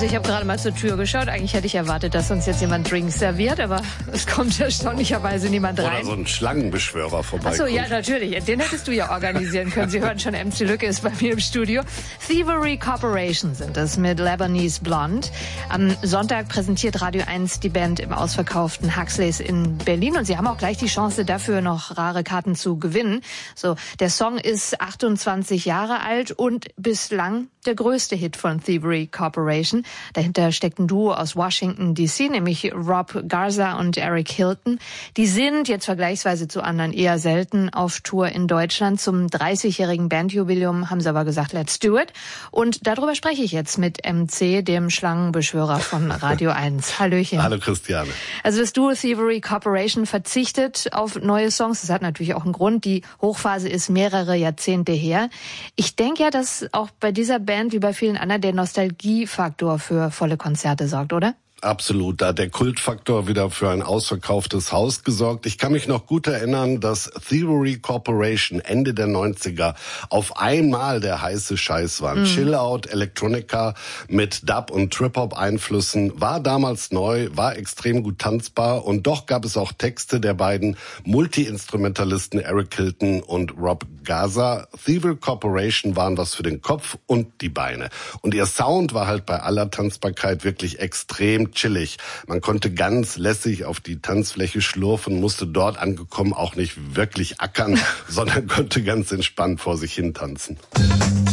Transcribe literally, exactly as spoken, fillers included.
Also ich habe gerade mal zur Tür geschaut. Eigentlich hätte ich erwartet, dass uns jetzt jemand Drinks serviert, aber es kommt erstaunlicherweise niemand rein. Oder so ein Schlangenbeschwörer vorbei. Ach so, ja, natürlich. Den hättest du ja organisieren können. Sie hören schon, M C Lücke ist bei mir im Studio. Thievery Corporation sind es mit Lebanese Blonde. Am Sonntag präsentiert Radio eins die Band im ausverkauften Huxleys in Berlin. Und sie haben auch gleich die Chance dafür, noch rare Karten zu gewinnen. So, der Song ist achtundzwanzig Jahre alt und bislang der größte Hit von Thievery Corporation. Dahinter steckt ein Duo aus Washington D C, nämlich Rob Garza und Eric Hilton. Die sind jetzt vergleichsweise zu anderen eher selten auf Tour in Deutschland. Zum dreißigjährigen Bandjubiläum haben sie aber gesagt, let's do it. Und darüber spreche ich jetzt mit M C, dem Schlangenbeschwörer von Radio eins. Hallöchen. Hallo Christiane. Also das Duo Thievery Corporation verzichtet auf neue Songs. Das hat natürlich auch einen Grund. Die Hochphase ist mehrere Jahrzehnte her. Ich denke ja, dass auch bei dieser Band wie bei vielen anderen der Nostalgiefaktor für volle Konzerte sorgt, oder? Absolut, da hat der Kultfaktor wieder für ein ausverkauftes Haus gesorgt. Ich kann mich noch gut erinnern, dass Thievery Corporation Ende der neunziger auf einmal der heiße Scheiß waren. Mhm. Chill-Out, Electronica mit Dub- und Trip-Hop-Einflüssen war damals neu, war extrem gut tanzbar und doch gab es auch Texte der beiden Multi-Instrumentalisten Eric Hilton und Rob Garza. Thievery Corporation waren was für den Kopf und die Beine. Und ihr Sound war halt bei aller Tanzbarkeit wirklich extrem chillig. Man konnte ganz lässig auf die Tanzfläche schlurfen, musste dort angekommen auch nicht wirklich ackern, sondern konnte ganz entspannt vor sich hin tanzen.